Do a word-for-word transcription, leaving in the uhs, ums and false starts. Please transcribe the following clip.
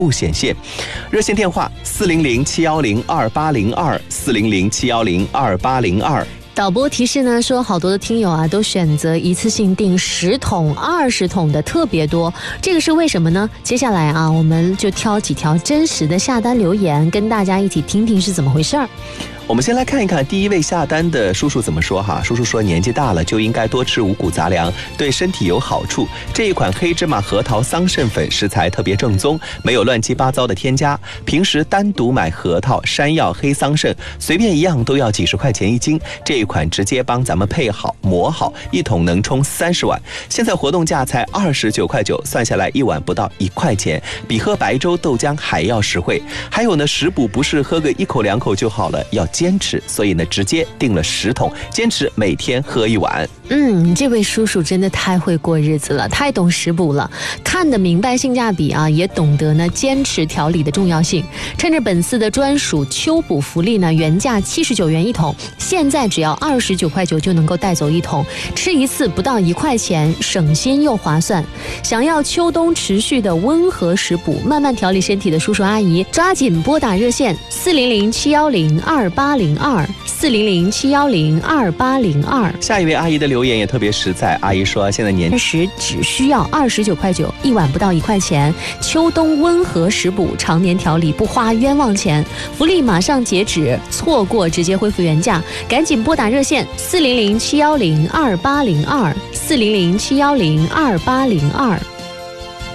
不显现。热线电话四零零七幺零二八零二四零零七幺零二八零二。 导播提示呢说，好多的听友啊都选择一次性订十桶、二十桶的特别多，这个是为什么呢？接下来啊，我们就挑几条真实的下单留言，跟大家一起听听是怎么回事儿。 我们先来看一看第一位下单的叔叔怎么说哈。叔叔说，年纪大了就应该多吃五谷杂粮，对身体有好处。这一款黑芝麻核桃桑葚粉食材特别正宗，没有乱七八糟的添加。平时单独买核桃、山药、黑桑葚，随便一样都要几十块钱一斤。这一款直接帮咱们配好磨好，一桶能冲三十碗。现在活动价才二十九块九，算下来一碗不到一块钱，比喝白粥豆浆还要实惠。还有呢，食补不是喝个一口两口就好了，要坚持，所以呢，直接订了十桶，坚持每天喝一碗。 嗯，这位叔叔真的太会过日子了，太懂食补了，看得明白性价比啊，也懂得呢坚持调理的重要性。趁着本次的专属秋补福利呢，原价七十九元一桶，现在只要二十九块九就能够带走一桶，吃一次不到一块钱，省心又划算。想要秋冬持续的温和食补，慢慢调理身体的叔叔阿姨，抓紧拨打热线四零零七幺零二八零二四零零七幺零二八零二。 下一位阿姨的留言也特别实在，阿姨说现在年时只需要二十九块九，一碗不到一块钱，秋冬温和食补，常年调理不花冤枉钱，福利马上截止，错过直接恢复原价，赶紧拨打热线四零零七幺零二八零二四零零七幺零二八零二。